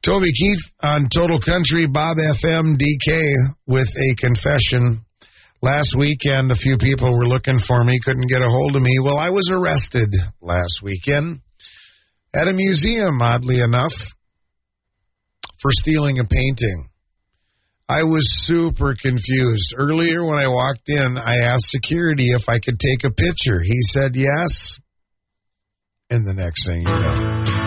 Toby Keith on Total Country, Bob FM, DK with a confession. Last weekend, a few people were looking for me, couldn't get a hold of me. Well, I was arrested last weekend at a museum, oddly enough, for stealing a painting. I was super confused. Earlier when I walked in, I asked security if I could take a picture. He said yes. And the next thing you know...